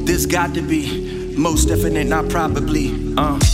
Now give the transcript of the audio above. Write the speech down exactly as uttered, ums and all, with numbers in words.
This got to be most definite, not probably. Uh.